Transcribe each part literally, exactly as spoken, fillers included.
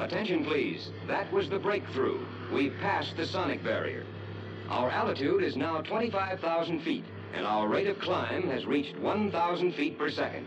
Attention, please. That was the breakthrough. We've passed the sonic barrier. Our altitude is now twenty-five thousand feet, and our rate of climb has reached one thousand feet per second.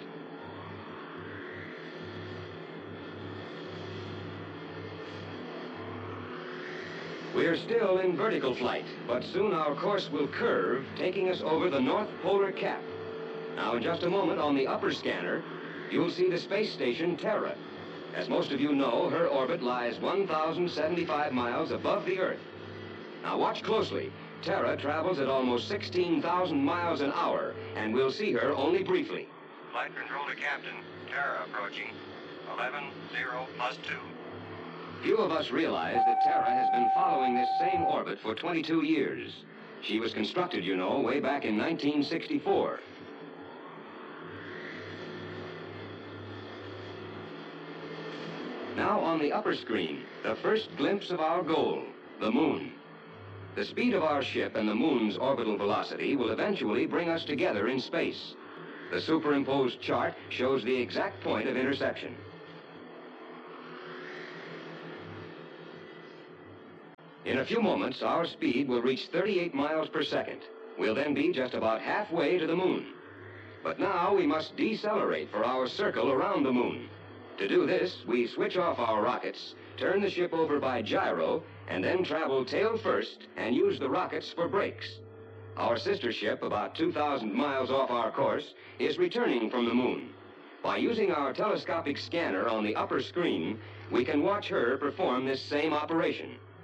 We're still in vertical flight, but soon our course will curve, taking us over the North Polar Cap. Now, in just a moment, on the upper scanner, you'll see the space station Terra. As most of you know, her orbit lies one thousand seventy-five miles above the Earth. Now, watch closely. Terra travels at almost sixteen thousand miles an hour, and we'll see her only briefly. Flight control to Captain. Terra approaching. eleven zero plus two. Few of us realize that Terra has been following this same orbit for twenty-two years. She was constructed, you know, way back in nineteen sixty-four. Now on the upper screen, the first glimpse of our goal, the moon. The speed of our ship and the moon's orbital velocity will eventually bring us together in space. The superimposed chart shows the exact point of intersection. In a few moments, our speed will reach thirty-eight miles per second. We'll then be just about halfway to the moon. But now we must decelerate for our circle around the moon. To do this, we switch off our rockets, turn the ship over by gyro, and then travel tail first and use the rockets for brakes. Our sister ship, about two thousand miles off our course, is returning from the moon. By using our telescopic scanner on the upper screen, we can watch her perform this same operation.